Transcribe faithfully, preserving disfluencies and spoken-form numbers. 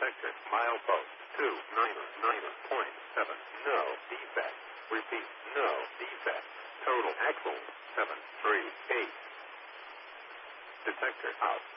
Detector, milepost, two niner niner point seven. No defect. Repeat, no defect. Total axle, seven three eight. Detector out.